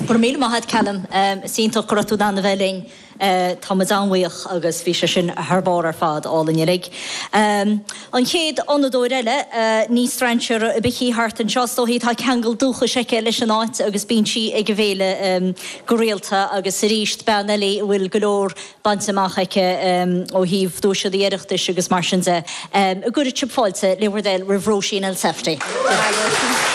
Bur mí maithad Callum, sínta cortú dan na bheling Thomas anhaoch agus bhí sé sin thbáir ar fad álainn rig. An chéad anadóir eile níos straintear bicí hart an seostóí tá ceangal dúcha seice leis an áit agus bíonn si ag go bhéile go réalta agus sa ríist beannaí bhfuil golóir bantamachaice ó híomh dúise dhéireachtas agus mar sin a gcuir tipáilte le bhfuil rihróisín el seftaí.